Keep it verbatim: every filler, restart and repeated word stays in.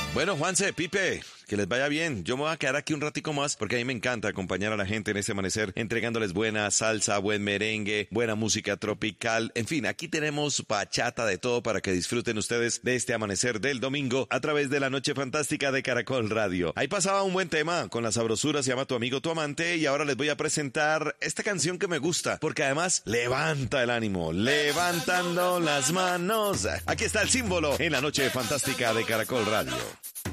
Bueno, Juanse, Pipe, que les vaya bien. Yo me voy a quedar aquí un ratico más porque a mí me encanta acompañar a la gente en este amanecer, entregándoles buena salsa, buen merengue, buena música tropical. En fin, aquí tenemos bachata de todo para que disfruten ustedes de este amanecer del domingo a través de la Noche Fantástica de Caracol Radio. Ahí pasaba un buen tema con la sabrosura, se llama Tu Amigo, Tu Amante, y ahora les voy a presentar esta canción que me gusta porque además levanta el ánimo, levantando las manos. Aquí está el símbolo en la Noche Fantástica de Caracol Radio.